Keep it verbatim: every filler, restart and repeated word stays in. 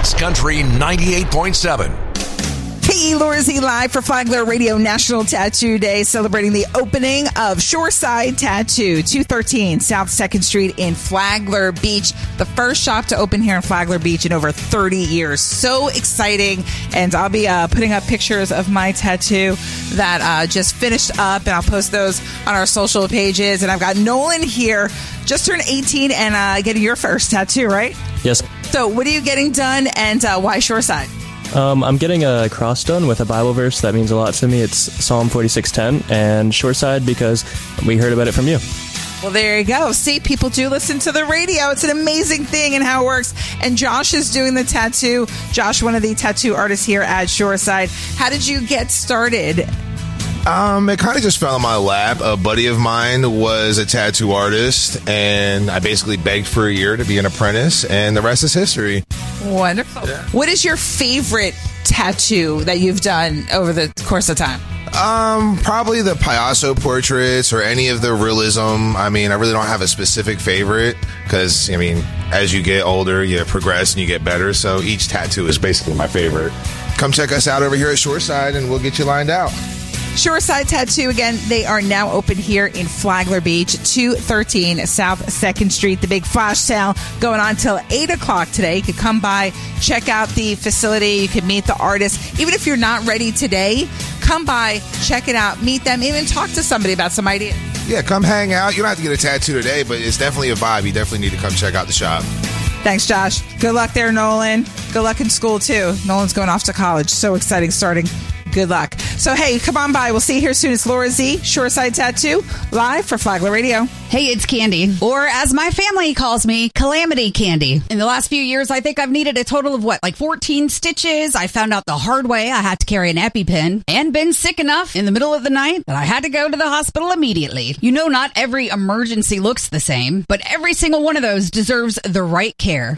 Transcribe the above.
Kicks Country ninety-eight point seven. Hey, Laura Z live for Flagler Radio National Tattoo Day, celebrating the opening of Shoreside Tattoo, two thirteen South second Street in Flagler Beach. The first shop to open here in Flagler Beach in over thirty years. So exciting. And I'll be uh, putting up pictures of my tattoo that uh, just finished up, and I'll post those on our social pages. And I've got Nolan here, just turned eighteen and uh, getting your first tattoo, right? Yes. So what are you getting done, and uh, why Shoreside? Um, I'm getting a cross done with a Bible verse that means a lot to me. It's Psalm forty-six ten, and Shoreside because we heard about it from you. Well, there you go. See, people do listen to the radio. It's an amazing thing and how it works. And Josh is doing the tattoo. Josh, one of the tattoo artists here at Shoreside. How did you get started? Um, it kind of just fell in my lap. A buddy of mine was a tattoo artist, and I basically begged for a year to be an apprentice, and the rest is history. Wonderful. Yeah. What is your favorite tattoo that you've done over the course of time? Um, probably the Picasso portraits or any of the realism. I mean, I really don't have a specific favorite because, I mean, as you get older, you progress and you get better. So each tattoo is basically my favorite. Come check us out over here at Shoreside, and we'll get you lined out. Shoreside Tattoo, again, they are now open here in Flagler Beach, two thirteen South second Street. The big flash sale going on till eight o'clock today. You could come by, check out the facility. You could meet the artists. Even if you're not ready today, come by, check it out, meet them, even talk to somebody about some ideas. Yeah, come hang out. You don't have to get a tattoo today, but it's definitely a vibe. You definitely need to come check out the shop. Thanks, Josh. Good luck there, Nolan. Good luck in school, too. Nolan's going off to college. So exciting starting. Good luck. So, hey, come on by. We'll see you here soon. It's Laura Z, Shoreside Tattoo, live for Flagler Radio. Hey, it's Candy, or as my family calls me, Calamity Candy. In the last few years, I think I've needed a total of, what, like fourteen stitches. I found out the hard way I had to carry an EpiPen, and been sick enough in the middle of the night that I had to go to the hospital immediately. You know, not every emergency looks the same, but every single one of those deserves the right care.